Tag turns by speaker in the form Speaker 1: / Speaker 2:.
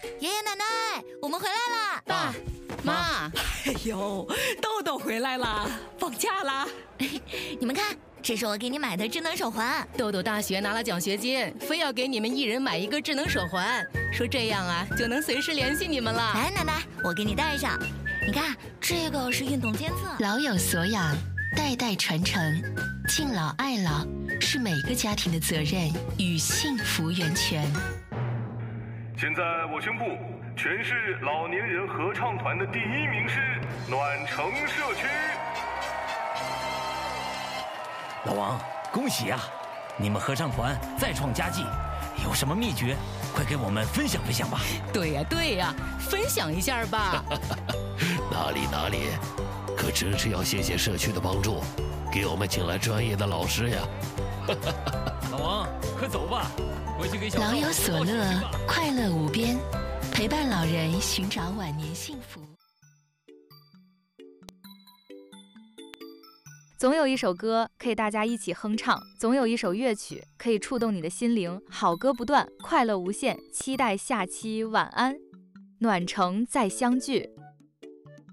Speaker 1: 爷爷奶奶，我们回来啦！
Speaker 2: 爸妈，
Speaker 3: 哎呦，豆豆回来啦，放假啦！
Speaker 1: 你们看，这是我给你买的智能手环。
Speaker 2: 豆豆大学拿了奖学金，非要给你们一人买一个智能手环，说这样啊就能随时联系你们了。
Speaker 1: 来，奶奶，我给你戴上。你看，这个是运动监测。
Speaker 4: 老有所养，代代传承，敬老爱老是每个家庭的责任与幸福源泉。
Speaker 5: 现在我宣布，全市老年人合唱团的第1名是暖城社区。
Speaker 6: 老王，恭喜啊！你们合唱团再创佳绩，有什么秘诀？快给我们分享分享吧。
Speaker 2: 对呀，分享一下吧。
Speaker 7: 哪里，可真是要谢谢社区的帮助，给我们请来专业的老师呀。
Speaker 6: 老王，快走吧，回去给小
Speaker 4: 老有所乐，快乐无边，陪伴老人寻找晚年幸福。
Speaker 8: 总有一首歌可以大家一起哼唱，总有一首乐曲可以触动你的心灵。好歌不断，快乐无限，期待下期晚安。暖城再相聚。